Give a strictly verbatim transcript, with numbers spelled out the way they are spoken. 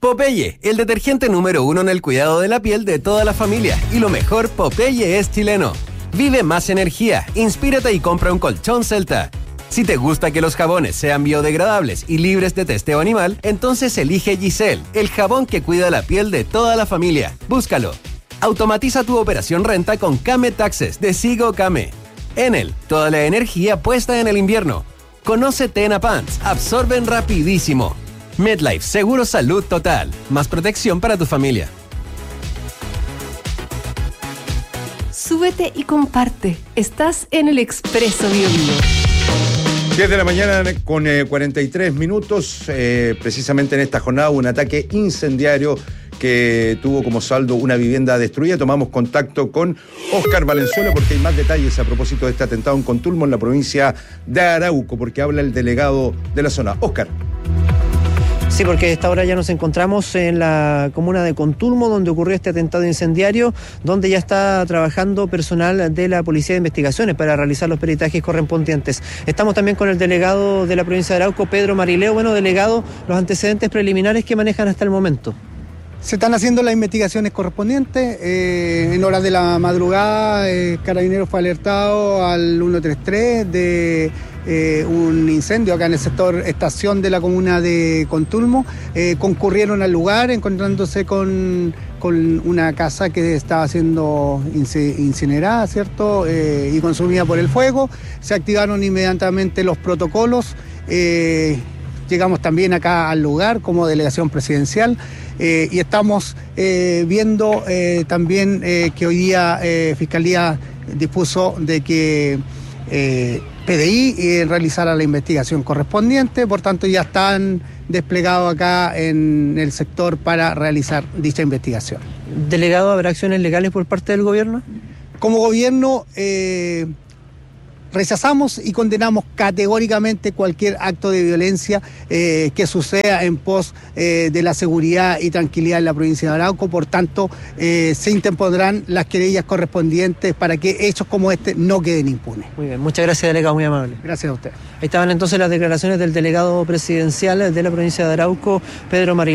Popeye, el detergente número uno en el cuidado de la piel de toda la familia. Y lo mejor, Popeye es chileno. Vive más energía, inspírate y compra un colchón Celta. Si te gusta que los jabones sean biodegradables y libres de testeo animal, entonces elige Giselle, el jabón que cuida la piel de toda la familia. Búscalo. Automatiza tu operación renta con Kame Taxes de Sigo Kame. Enel, toda la energía puesta en el invierno. Conoce Tena Pants, absorben rapidísimo. MedLife, seguro salud total. Más protección para tu familia. Súbete y comparte. Estás en el Expreso Bio Bio. diez de la mañana con eh, cuarenta y tres minutos. Eh, precisamente en esta jornada hubo un ataque incendiario que tuvo como saldo una vivienda destruida. Tomamos contacto con Óscar Valenzuela porque hay más detalles a propósito de este atentado en Contulmo, en la provincia de Arauco, porque habla el delegado de la zona. Óscar. Sí, porque a esta hora ya nos encontramos en la comuna de Contulmo, donde ocurrió este atentado incendiario, donde ya está trabajando personal de la Policía de Investigaciones para realizar los peritajes correspondientes. Estamos también con el delegado de la provincia de Arauco, Pedro Marileo. Bueno, delegado, los antecedentes preliminares que manejan hasta el momento. Se están haciendo las investigaciones correspondientes. Eh, en horas de la madrugada, eh, Carabineros fue alertado al ciento treinta y tres de eh, un incendio acá en el sector estación de la comuna de Contulmo. Eh, concurrieron al lugar encontrándose con, con una casa que estaba siendo incinerada, ¿cierto? Eh, y consumida por el fuego. Se activaron inmediatamente los protocolos. Eh, llegamos también acá al lugar como delegación presidencial. Eh, y estamos eh, viendo eh, también eh, que hoy día eh, Fiscalía dispuso de que eh, P D I eh, realizara la investigación correspondiente, por tanto ya están desplegados acá en el sector para realizar dicha investigación. Delegado, ¿habrá acciones legales por parte del gobierno? Como gobierno eh, rechazamos y condenamos categóricamente cualquier acto de violencia eh, que suceda en pos eh, de la seguridad y tranquilidad en la provincia de Arauco. Por tanto, eh, se interpondrán las querellas correspondientes para que hechos como este no queden impunes. Muy bien, muchas gracias, delegado, muy amable. Gracias a usted. Ahí estaban entonces las declaraciones del delegado presidencial de la provincia de Arauco, Pedro Marileo.